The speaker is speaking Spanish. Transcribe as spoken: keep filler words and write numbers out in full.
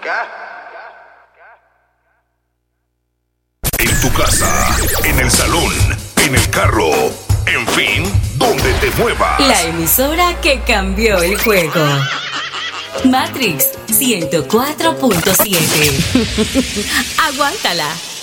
En tu casa, en el salón, en el carro, en fin, donde te muevas. La emisora que cambió el juego. Matrix ciento cuatro punto siete. Aguántala.